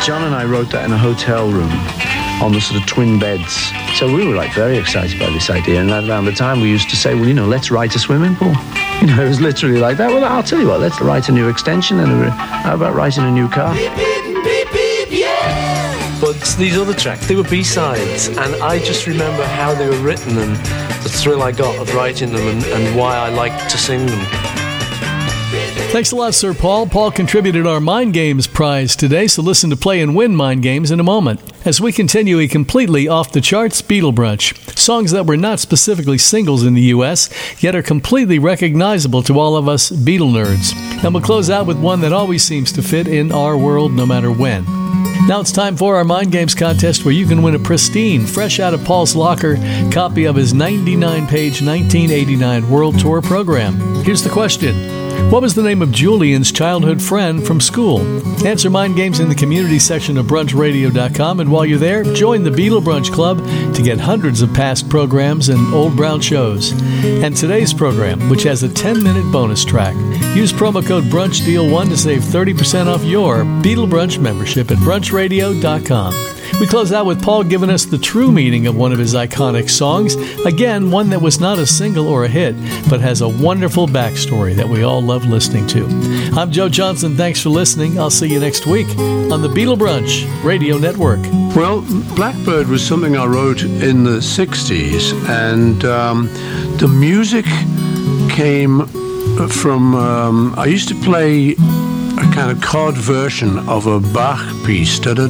John and I wrote that in a hotel room on the sort of twin beds. So we were like very excited by this idea. And around the time we used to say, well, you know, let's write a swimming pool. You know, it was literally like that. Well, I'll tell you what, let's write a new extension. And how about writing a new car? Beep, beep, beep, beep, yeah. But these other tracks, they were B-sides. And I just remember how they were written and the thrill I got of writing them and why I liked to sing them. Thanks a lot, Sir Paul. Paul contributed our Mind Games prize today, so listen to Play and Win Mind Games in a moment. As we continue a completely off-the-charts Beatle brunch, songs that were not specifically singles in the U.S., yet are completely recognizable to all of us Beatle nerds. And we'll close out with one that always seems to fit in our world no matter when. Now it's time for our Mind Games contest where you can win a pristine, fresh out of Paul's locker, copy of his 99-page 1989 World Tour program. Here's the question. What was the name of Julian's childhood friend from school? Answer Mind Games in the community section of brunchradio.com, and while you're there, join the Beatle Brunch Club to get hundreds of past programs and old brown shows. And today's program, which has a 10-minute bonus track. Use promo code BRUNCHDEAL1 to save 30% off your Beatle Brunch membership at brunchradio.com. We close out with Paul giving us the true meaning of one of his iconic songs. Again, one that was not a single or a hit, but has a wonderful backstory that we all love listening to. I'm Joe Johnson. Thanks for listening. I'll see you next week on the Beatle Brunch Radio Network. Well, Blackbird was something I wrote in the 60s, and the music came from... I used to play a kind of chord version of a Bach piece. I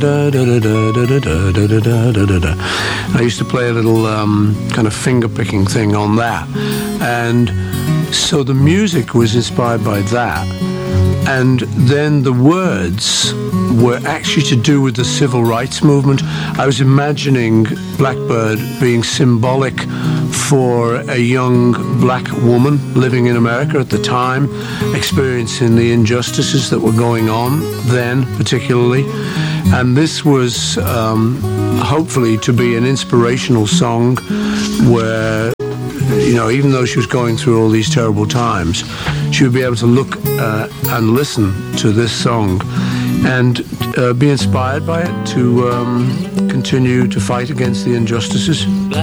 used to play a little kind of finger-picking thing on that. And so the music was inspired by that. And then the words were actually to do with the civil rights movement. I was imagining Blackbird being symbolic for a young black woman living in America at the time, experiencing the injustices that were going on then, particularly. And this was hopefully to be an inspirational song where, you know, even though she was going through all these terrible times, she would be able to look and listen to this song and be inspired by it to continue to fight against the injustices.